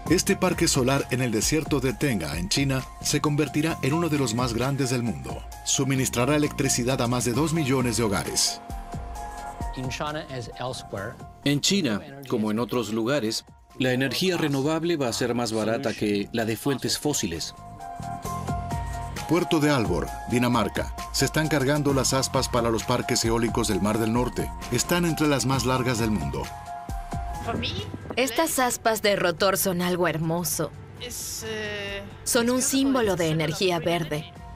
Este parque solar en el desierto de Tenga, en China, se convertirá en uno de los más grandes del mundo. Suministrará electricidad a más de 2 millones de hogares. En China, como en otros lugares, la energía renovable va a ser más barata que la de fuentes fósiles. Puerto de Aalborg, Dinamarca. Se están cargando las aspas para los parques eólicos del Mar del Norte. Están entre las más largas del mundo. Estas aspas de rotor son algo hermoso. Son un símbolo de energía verde.